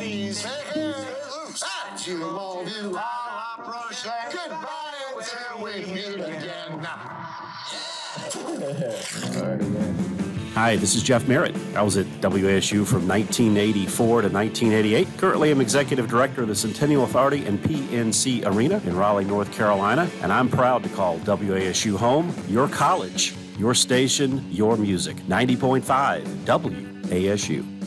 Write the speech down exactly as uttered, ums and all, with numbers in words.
please. You won't do all approach that goodbye until we meet again. Hi, this is Jeff Merritt. I was at W A S U from nineteen eighty-four to nineteen eighty-eight. Currently, I'm Executive Director of the Centennial Authority and P N C Arena in Raleigh, North Carolina, and I'm proud to call W A S U home, your college, your station, your music. ninety point five W A S U.